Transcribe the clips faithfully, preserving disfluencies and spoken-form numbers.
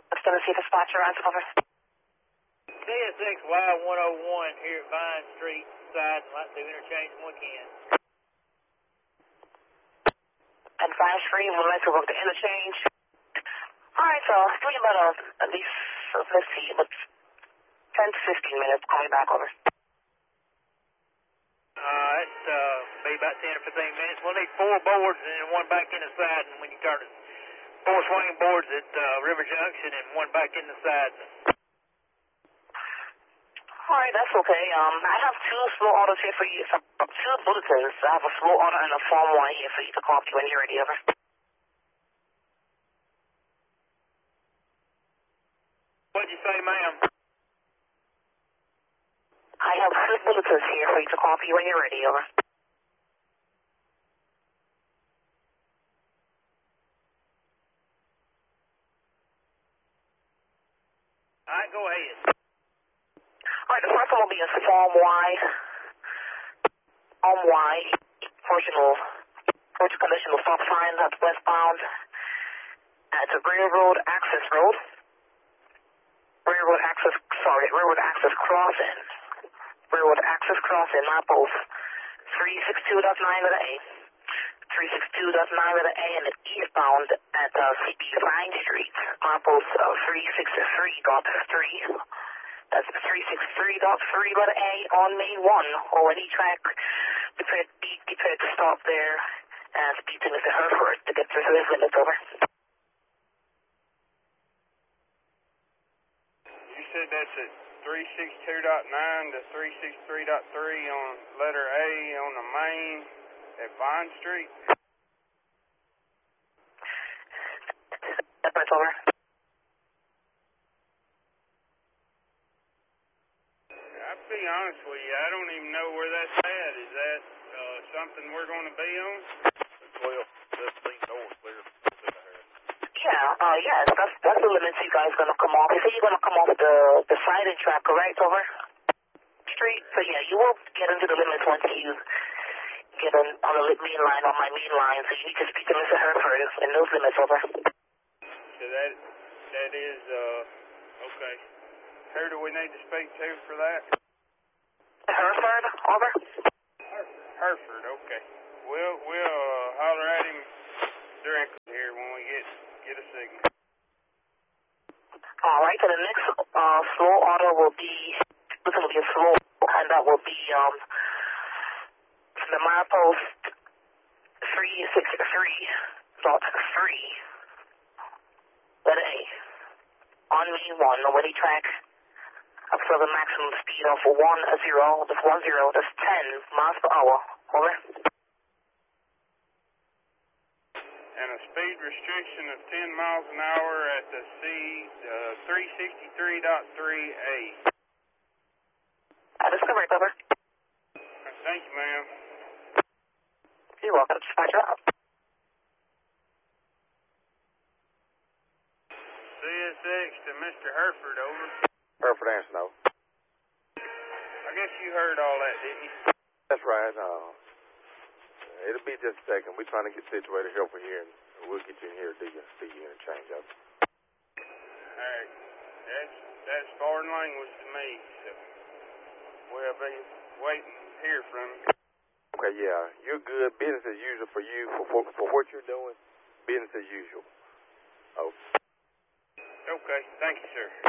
Tennessee dispatcher, answer over. C S X Y one oh one here at Vine Street, side and like to interchange one can. And Vine Street, we'd like to work the interchange. Alright, so give me about a, at least, uh, let's see, about ten to fifteen minutes. Call me back over. Uh, it's uh, be about ten or fifteen minutes. We'll need four boards and then one back in the side, and when you turn it, four swinging boards at uh, River Junction and one back in the side. Alright, that's okay. Um, I have two slow orders here for you, so, two bulletins. I have a slow order and a form one here for you to copy when you're ready, over. What'd you say, ma'am? I have two bulletins here for you to copy when you're ready, over. Alright, go ahead. Alright, the first one will be a Form Y. Form Y. Original. Original conditional stop sign that's westbound. At the railroad access road. Railroad access, sorry, railroad access crossing. Railroad access crossing, milepost three sixty-two point nine letter A. three sixty-two point nine letter A and it's eastbound at uh, C P Vine Street. Milepost uh, three sixty-three point three. That's three sixty-three point three letter A on Main one. Or any track, prepared, be prepared to stop there and speak to Mister Herford to get to his limits, over. You said that's at three sixty-two point nine to three sixty-three point three on letter A on the main at Vine Street? That's right, over. I'll be honest with you, I don't even know where that's at. Is that uh, something we're going to be on? twelve, fifteen north there. Yeah, uh, yes, that's, that's the limits you guys going to come off. You say you're going to come off the, the siding track, correct, over? Street? So, yeah, you will get into the limits once you get on, on the main line, on my main line, so you need to speak to Mister Herford in those limits, over. So that, that is, uh, okay. Who do we need to speak to for that? Herford, over. Herford, okay. We'll, we'll uh, holler at him directly here when we get get a signal. All right, so the next uh, slow order will be, this will be a slow, and that will be um, from the milepost three sixty-three point three, letter A, on Main one, the Winnie track, up to the maximum speed of one zero, that's one zero, that's ten miles per hour, over. And a speed restriction of ten miles an hour at the C uh, three sixty-three point three A. That is correct, over. Thank you, ma'am. You're welcome, dispatcher. C S X to Mister Herford, over. Herford, answer no. I guess you heard all that, didn't you? That's right. Uh, it'll be just a second. We're trying to get situated over here, and we'll get you in here to do your, do your interchange up. All right. That's, that's foreign language to me, so we'll be waiting to hear from you. Okay, yeah. You're good. Business as usual for you. For, for, for what you're doing, business as usual. Oh. Okay. Thank you, sir.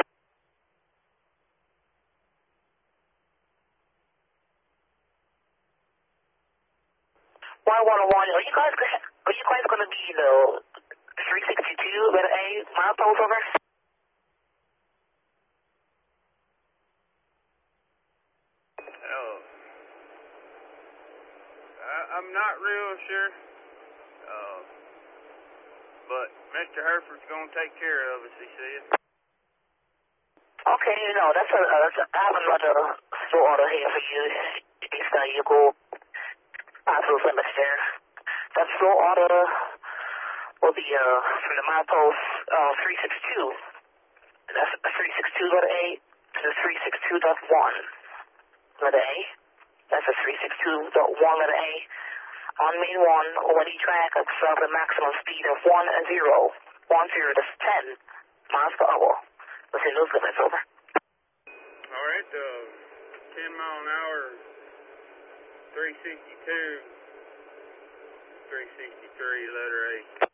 one one one, are you guys, are you guys going to be the three sixty-two, letter A, milepost, over? Oh. I, I'm not real sure, uh, but Mister Herford's going to take care of us, he said. Okay, no, that's a, uh, that's a, I have another slow order here for you. It's uh, you go past those limits there. That slow order will be uh, from the milepost uh, three sixty-two. That's three sixty-two letter A to the three sixty-two point one letter A. That's a three sixty-two point one letter A. On Main one, O N E track, observe the maximum speed of one zero. one zero, that's ten miles per hour. Within those limits, over. All right, uh, ten mile an hour, three sixty-two, three sixty-three, letter A.